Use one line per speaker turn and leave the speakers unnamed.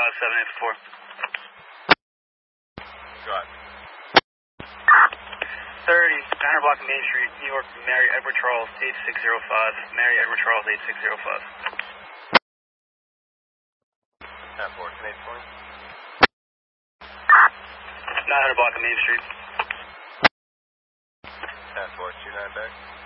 784.
Go ahead.
30, 900 block of Main Street, New York, Mary Edward Charles, 8605. Mary Edward Charles, 8605.
10-4, 820.
900 block of Main Street.
10-4, 29 back.